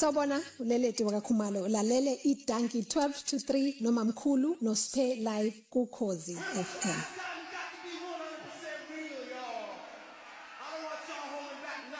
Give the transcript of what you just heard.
Sawubona uleleti wakaKhumalo ulalele iDanki 12 to 3 nomamkhulu noSphe live kuKhozi FM.